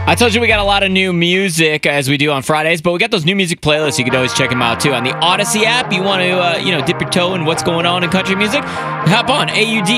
I told you we got a lot of new music as we do on Fridays, but we got those new music playlists. You can always check them out too on the Odyssey app. You want to, dip your toe in what's going on in country music? Hop on AUD